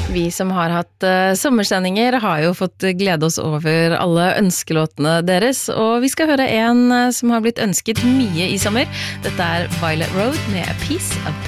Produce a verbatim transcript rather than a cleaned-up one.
Vi som har hatt uh, sommersendinger har jo fått glede oss over alle ønskelåtene deres, og vi skal høre en uh, som har blitt ønsket mye i sommer. Dette er Violet Road med A Piece of